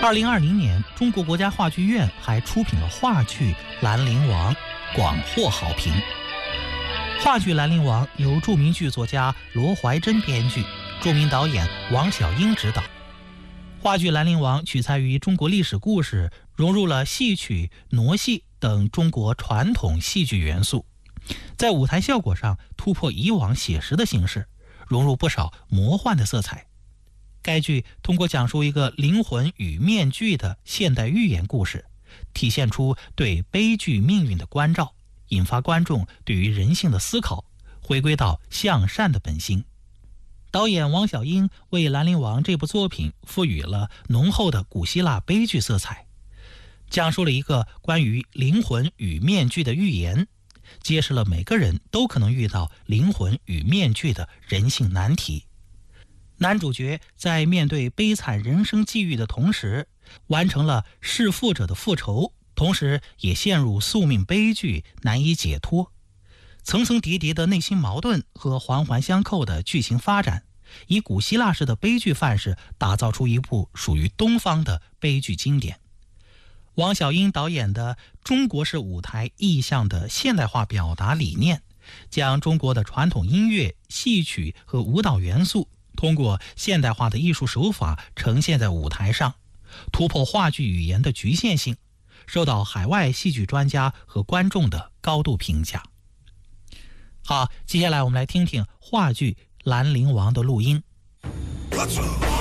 2020年，中国国家话剧院还出品了话剧《兰陵王》，广获好评。话剧《兰陵王》由著名剧作家罗怀珍编剧，著名导演王小英执导。话剧《兰陵王》取材于中国历史故事，融入了戏曲、傩戏等中国传统戏剧元素，在舞台效果上突破以往写实的形式，融入不少魔幻的色彩。该剧通过讲述一个灵魂与面具的现代寓言故事，体现出对悲剧命运的关照，引发观众对于人性的思考，回归到向善的本心。导演王小英为《兰陵王》这部作品赋予了浓厚的古希腊悲剧色彩，讲述了一个关于灵魂与面具的寓言，揭示了每个人都可能遇到灵魂与面具的人性难题。男主角在面对悲惨人生际遇的同时，完成了弑父者的复仇，同时也陷入宿命悲剧，难以解脱。层层叠叠的内心矛盾和环环相扣的剧情发展，以古希腊式的悲剧范式打造出一部属于东方的悲剧经典。王小英导演的中国式舞台意象的现代化表达理念，将中国的传统音乐、戏曲和舞蹈元素通过现代化的艺术手法呈现在舞台上，突破话剧语言的局限性，受到海外戏剧专家和观众的高度评价。好，接下来我们来听听话剧《兰陵王》的录音。